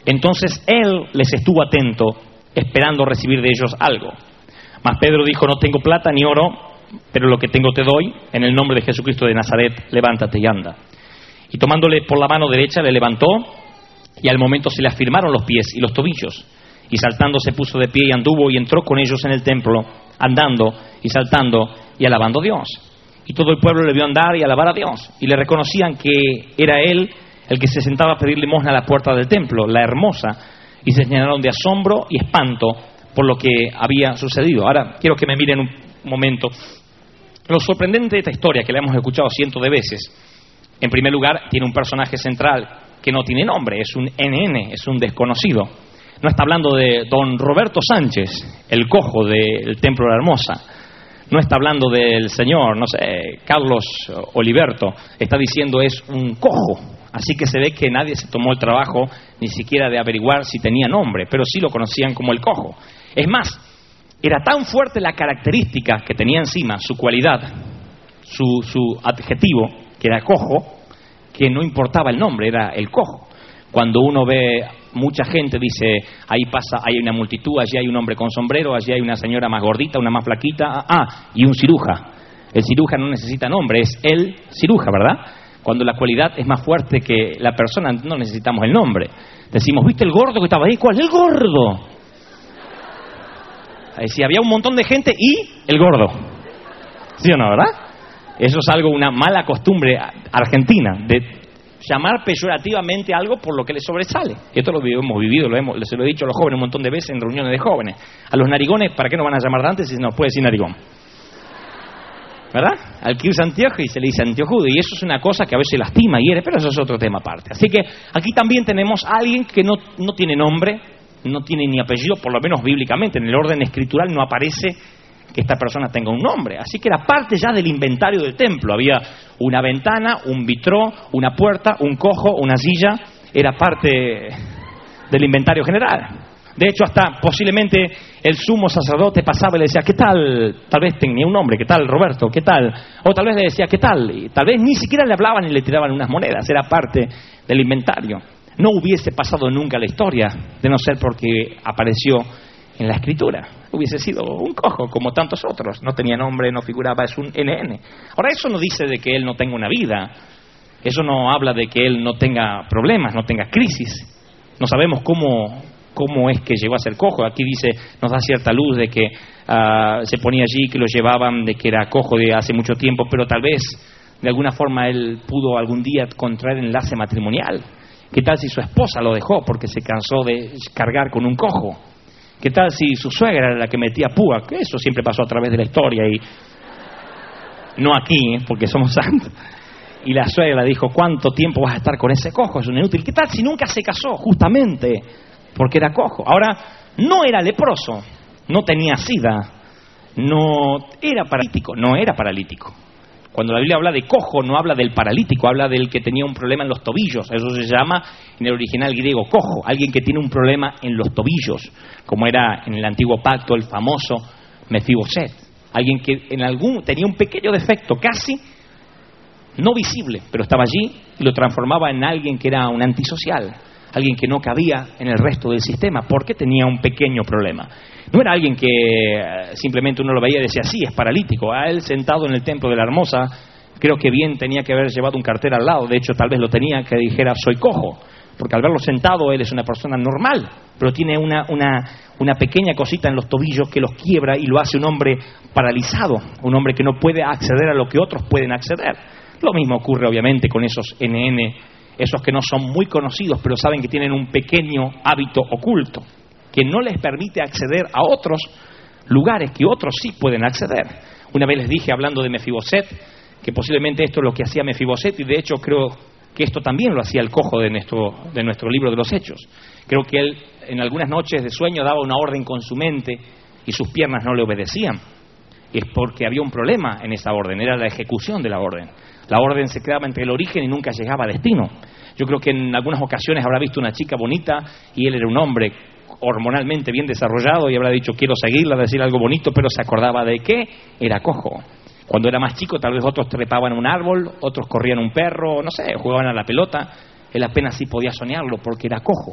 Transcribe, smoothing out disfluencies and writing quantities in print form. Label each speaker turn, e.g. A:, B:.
A: Entonces él les estuvo atento, esperando recibir de ellos algo. Mas Pedro dijo: no tengo plata ni oro, pero lo que tengo te doy. En el nombre de Jesucristo de Nazaret, levántate y anda. Y tomándole por la mano derecha, le levantó, y al momento se le afirmaron los pies y los tobillos. Y saltando se puso de pie y anduvo y entró con ellos en el templo, andando y saltando y alabando a Dios. Y todo el pueblo le vio andar y alabar a Dios. Y le reconocían que era él el que se sentaba a pedir limosna a la puerta del templo, la hermosa. Y se llenaron de asombro y espanto por lo que había sucedido. Ahora quiero que me miren un momento. Lo sorprendente de esta historia, que la hemos escuchado cientos de veces, en primer lugar, tiene un personaje central que no tiene nombre, es un NN, es un desconocido. No está hablando de don Roberto Sánchez, el cojo del Templo de la Hermosa. No está hablando del señor, no sé, Carlos Oliverto. Está diciendo es un cojo. Así que se ve que nadie se tomó el trabajo ni siquiera de averiguar si tenía nombre, pero sí lo conocían como el cojo. Es más, era tan fuerte la característica que tenía encima, su cualidad, su adjetivo, que era cojo, que no importaba el nombre, era el cojo. Cuando uno ve mucha gente, dice, ahí pasa, hay una multitud, allí hay un hombre con sombrero, allí hay una señora más gordita, una más flaquita, y un ciruja. El ciruja no necesita nombre, es el ciruja, ¿verdad? Cuando la cualidad es más fuerte que la persona, no necesitamos el nombre. Decimos, ¿viste el gordo que estaba ahí? ¿Cuál es el gordo? Ahí sí, había un montón de gente y el gordo. ¿Sí o no, verdad? Eso es algo, una mala costumbre argentina, de llamar peyorativamente algo por lo que le sobresale. Esto lo hemos vivido, se lo he dicho a los jóvenes un montón de veces en reuniones de jóvenes. A los narigones, ¿para qué nos van a llamar Dante si nos puede decir narigón? ¿Verdad? Al que usa anteojo y se le dice anteojudo, y eso es una cosa que a veces lastima y hiere, pero eso es otro tema aparte. Así que aquí también tenemos a alguien que no tiene nombre, no tiene ni apellido, por lo menos bíblicamente, en el orden escritural no aparece que esta persona tenga un nombre. Así que era parte ya del inventario del templo. Había una ventana, un vitró, una puerta, un cojo, una silla. Era parte del inventario general. De hecho, hasta posiblemente el sumo sacerdote pasaba y le decía, ¿qué tal? Tal vez tenía un nombre, ¿qué tal, Roberto? ¿Qué tal? O tal vez le decía, ¿qué tal? Y tal vez ni siquiera le hablaban y le tiraban unas monedas. Era parte del inventario. No hubiese pasado nunca la historia, de no ser porque apareció en la escritura. Hubiese sido un cojo como tantos otros. No tenía nombre, no figuraba, es un NN. Ahora, eso no dice de que él no tenga una vida. Eso no habla de que él no tenga problemas, no tenga crisis. No sabemos cómo es que llegó a ser cojo. Aquí dice, nos da cierta luz de que se ponía allí, que lo llevaban, de que era cojo de hace mucho tiempo, pero tal vez de alguna forma él pudo algún día contraer enlace matrimonial. ¿Qué tal si su esposa lo dejó porque se cansó de cargar con un cojo? ¿Qué tal si su suegra era la que metía púa? Que eso siempre pasó a través de la historia y no aquí, porque somos santos. Y la suegra le dijo, ¿cuánto tiempo vas a estar con ese cojo? Es un inútil. ¿Qué tal si nunca se casó? Justamente porque era cojo. Ahora, no era leproso, no tenía sida, no era paralítico. Cuando la Biblia habla de cojo, no habla del paralítico, habla del que tenía un problema en los tobillos. Eso se llama en el original griego cojo, alguien que tiene un problema en los tobillos, como era en el antiguo pacto el famoso Mefiboset. Alguien que tenía un pequeño defecto, casi no visible, pero estaba allí y lo transformaba en alguien que era un antisocial, alguien que no cabía en el resto del sistema porque tenía un pequeño problema. No era alguien que simplemente uno lo veía y decía, sí, es paralítico. A él sentado en el templo de la Hermosa, creo que bien tenía que haber llevado un cartel al lado. De hecho, tal vez lo tenía que dijera, soy cojo. Porque al verlo sentado, él es una persona normal, pero tiene una pequeña cosita en los tobillos que los quiebra y lo hace un hombre paralizado, un hombre que no puede acceder a lo que otros pueden acceder. Lo mismo ocurre, obviamente, con esos NN, esos que no son muy conocidos, pero saben que tienen un pequeño hábito oculto que no les permite acceder a otros lugares que otros sí pueden acceder. Una vez les dije, hablando de Mefiboset, que posiblemente esto es lo que hacía Mefiboset, y de hecho creo que esto también lo hacía el cojo de nuestro libro de los Hechos. Creo que él en algunas noches de sueño daba una orden con su mente y sus piernas no le obedecían. Es porque había un problema en esa orden, era la ejecución de la orden. La orden se quedaba entre el origen y nunca llegaba a destino. Yo creo que en algunas ocasiones habrá visto una chica bonita y él era un hombre hormonalmente bien desarrollado y habrá dicho quiero seguirla, decir algo bonito, pero se acordaba de que era cojo. Cuando era más chico tal vez otros trepaban a un árbol, otros corrían un perro, no sé, jugaban a la pelota. Él apenas sí podía soñarlo porque era cojo.